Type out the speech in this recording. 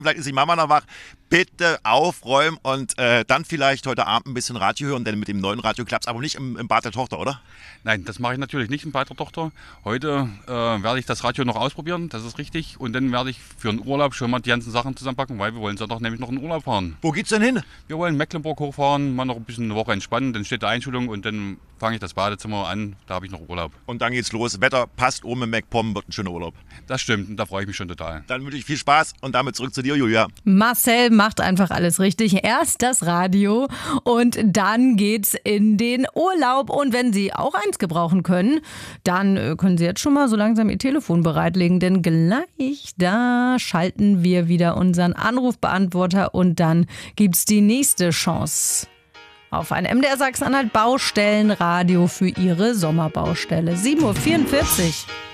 vielleicht ist die Mama noch wach. Bitte aufräumen und dann vielleicht heute Abend ein bisschen Radio hören, denn mit dem neuen Radio klappt es aber nicht im Bad der Tochter, oder? Nein, das mache ich natürlich nicht im Bad der Tochter. Heute werde ich das Radio noch ausprobieren, das ist richtig. Und dann werde ich für den Urlaub schon mal die ganzen Sachen zusammenpacken, weil wir wollen Sonntag nämlich noch in Urlaub fahren. Wo geht's denn hin? Wir wollen Mecklenburg hochfahren, mal noch ein bisschen eine Woche entspannen, dann steht die Einschulung und dann fange ich das Badezimmer an, da habe ich noch Urlaub. Und dann geht's los. Wetter passt oben im MacPom, wird ein schöner Urlaub. Das stimmt und da freue ich mich schon total. Dann wünsche ich viel Spaß und damit zurück zu dir, Julia. Marcel macht einfach alles richtig. Erst das Radio und dann geht's in den Urlaub. Und wenn Sie auch eins gebrauchen können, dann können Sie jetzt schon mal so langsam Ihr Telefon bereitlegen, denn gleich da schalten wir wieder unseren Anrufbeantworter und dann gibt's die nächste Chance auf ein MDR Sachsen-Anhalt Baustellenradio für Ihre Sommerbaustelle. 7:44 Uhr.